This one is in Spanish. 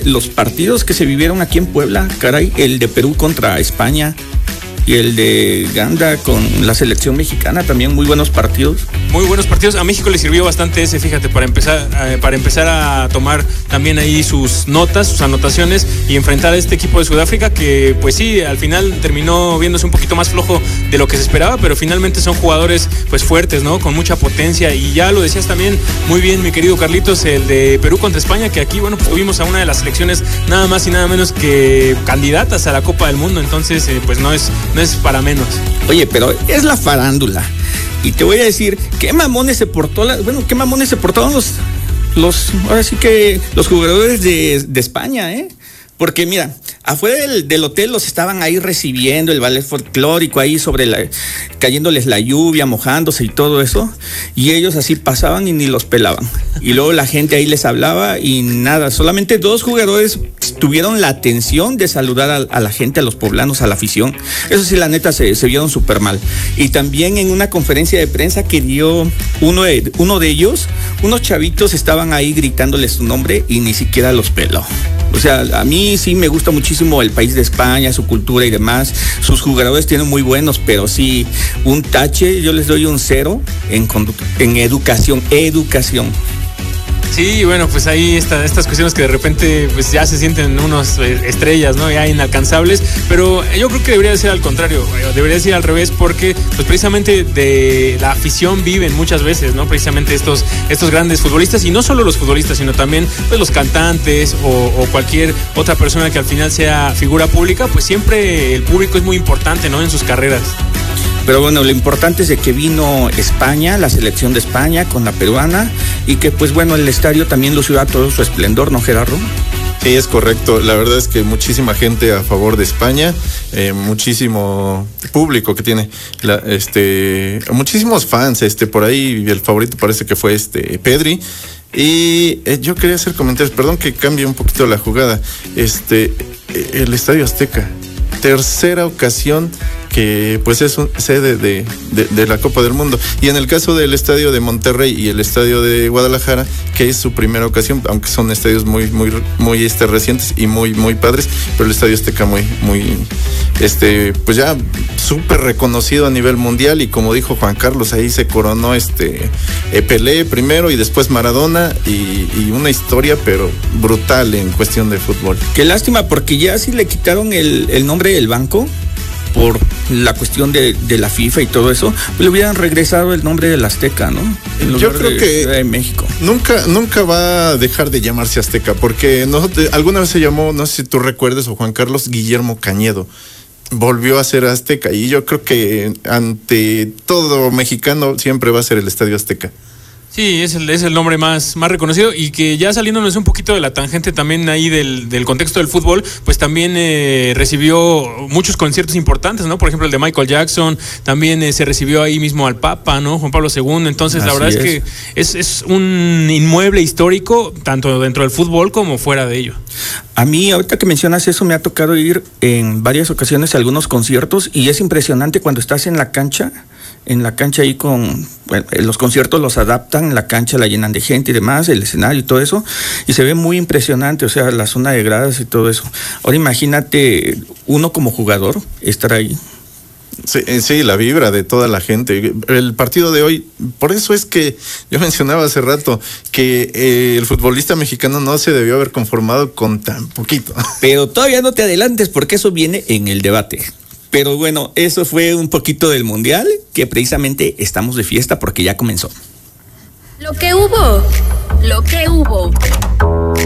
los partidos que se vivieron aquí en Puebla, caray, el de Perú contra España y el de Uganda con la selección mexicana, también muy buenos partidos. Muy buenos partidos. A México le sirvió bastante ese, fíjate, para empezar a tomar también ahí sus notas, sus anotaciones y enfrentar a este equipo de Sudáfrica que, pues sí, al final terminó viéndose un poquito más flojo de lo que se esperaba, pero finalmente son jugadores pues fuertes, ¿no? Con mucha potencia, y ya lo decías también muy bien, mi querido Carlitos, el de Perú contra España, que aquí, bueno, pues tuvimos a una de las selecciones nada más y nada menos que candidatas a la Copa del Mundo, entonces pues no es para menos. Oye, pero es la farándula. Y te voy a decir, qué mamones se portaron ahora sí que los jugadores de España, ¿eh? Porque mira, afuera del hotel los estaban ahí recibiendo, el ballet folclórico ahí cayéndoles la lluvia, mojándose y todo eso, y ellos así pasaban y ni los pelaban. Y luego la gente ahí les hablaba y nada, solamente 2 jugadores tuvieron la atención de saludar a la gente, a los poblanos, a la afición. Eso sí, la neta, se vieron súper mal. Y también en una conferencia de prensa que dio uno de ellos, unos chavitos estaban ahí gritándoles su nombre y ni siquiera los peló. O sea, a mí sí me gusta muchísimo el país de España, su cultura y demás. Sus jugadores tienen muy buenos, pero sí, un tache, yo les doy un 0 en educación. Sí, bueno, pues ahí estas cuestiones que de repente pues ya se sienten unos estrellas, ¿no? Ya inalcanzables, pero yo creo que debería de ser al contrario, debería ser al revés, porque pues precisamente de la afición viven muchas veces, ¿no? Precisamente estos grandes futbolistas, y no solo los futbolistas, sino también pues los cantantes o cualquier otra persona que al final sea figura pública, pues siempre el público es muy importante, ¿no? En sus carreras. Pero bueno, lo importante es de que vino España, la selección de España con la peruana, y que pues bueno, el estadio también lució a todo su esplendor, ¿no, Gerardo? Sí, es correcto. La verdad es que muchísima gente a favor de España, muchísimo público que tiene, muchísimos fans, por ahí el favorito parece que fue Pedri. Y yo quería hacer comentarios, perdón que cambie un poquito la jugada. El Estadio Azteca, tercera ocasión que pues es sede de la Copa del Mundo, y en el caso del estadio de Monterrey y el estadio de Guadalajara, que es su primera ocasión, aunque son estadios muy recientes y muy padres, pero el Estadio Azteca muy pues ya súper reconocido a nivel mundial, y como dijo Juan Carlos, ahí se coronó Pelé primero y después Maradona, y una historia pero brutal en cuestión de fútbol. Qué lástima, porque ya sí le quitaron el nombre del banco por la cuestión de la FIFA y todo eso, pues le hubieran regresado el nombre del Azteca, ¿no? Yo creo que Ciudad de México. Nunca va a dejar de llamarse Azteca, porque alguna vez se llamó, no sé si tú recuerdes, o Juan Carlos, Guillermo Cañedo. Volvió a ser Azteca, y yo creo que ante todo mexicano siempre va a ser el Estadio Azteca. Sí, es el nombre más reconocido, y que ya saliéndonos un poquito de la tangente también ahí del contexto del fútbol, pues también recibió muchos conciertos importantes, ¿no? Por ejemplo, el de Michael Jackson, también se recibió ahí mismo al Papa, ¿no? Juan Pablo II, entonces la verdad es que es un inmueble histórico, tanto dentro del fútbol como fuera de ello. A mí, ahorita que mencionas eso, me ha tocado ir en varias ocasiones a algunos conciertos, y es impresionante cuando estás en la cancha ahí los conciertos los adaptan, en la cancha la llenan de gente y demás, el escenario y todo eso, y se ve muy impresionante, o sea, la zona de gradas y todo eso. Ahora imagínate uno como jugador estar ahí. Sí, la vibra de toda la gente. El partido de hoy, por eso es que yo mencionaba hace rato que el futbolista mexicano no se debió haber conformado con tan poquito. Pero todavía no te adelantes, porque eso viene en el debate. Pero bueno, eso fue un poquito del Mundial, que precisamente estamos de fiesta porque ya comenzó. Lo que hubo.